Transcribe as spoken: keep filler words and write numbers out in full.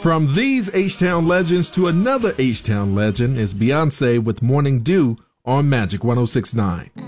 From these H-Town legends to another H-Town legend is Beyonce with Morning Dew on Magic one oh six point nine.